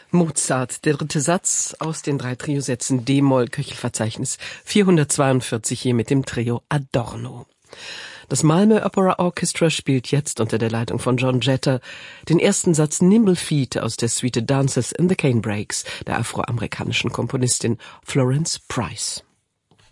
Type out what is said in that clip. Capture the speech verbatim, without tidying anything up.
Mozart, der dritte Satz aus den drei Triosätzen D-Moll, Köchelverzeichnis vierhundertzweiundvierzig, hier mit dem Trio Adorno. Das Malmö Opera Orchestra spielt jetzt unter der Leitung von John Jetter den ersten Satz Nimble Feet aus der Suite Dances in the Canebrakes der afroamerikanischen Komponistin Florence Price.